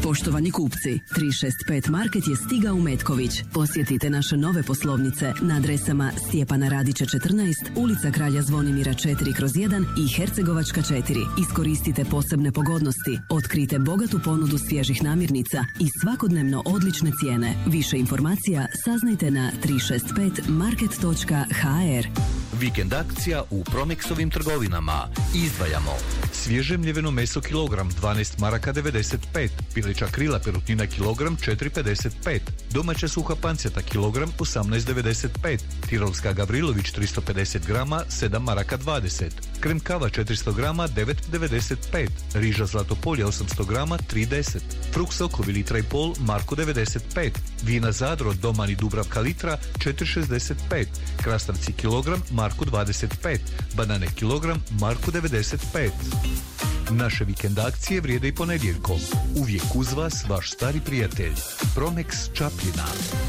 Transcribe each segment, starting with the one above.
Poštovani kupci, 365 Market je stigao u Metković. Posjetite naše nove poslovnice na adresama Stjepana Radića 14, ulica Kralja Zvonimira 4/1 i Hercegovačka 4. Iskoristite posebne pogodnosti, otkrite bogatu ponudu svježih namirnica i svakodnevno odlične cijene. Više informacija saznajte na 365market.hr. Vikend akcija u Promexovim trgovinama. Izdvajamo svježe mljeveno meso kilogram 12 maraka 95, pileća krila perutnina kilogram 4,55, domaća suha panceta kilogram 18,95, tirolska Gavrilović 350 grama 7 maraka 20, krem kava 400 grama 9,95, riža Zlatopolje 800 grama 3,10, frukt sokovi litra i pol marku 95, vina Zadro Doman i Dubravka litra 4,65, krastavci kilogram marku 25, banane kilogram marku 95. Naše vikend akcije vrijede i ponedjeljkom. Uvijek uz vas vaš stari prijatelj Promex Čapljina.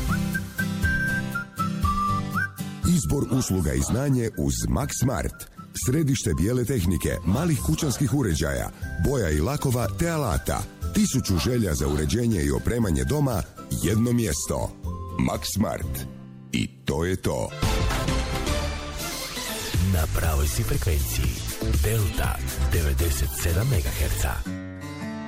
Izbor usluga i znanje uz Max Smart. Središte bijele tehnike, malih kućanskih uređaja, boja i lakova te alata. 1000 želja za uređenje i opremanje doma, jedno mjesto. Max Smart. I to je to. Na pravoj si frekvenciji Delta 97 MHz.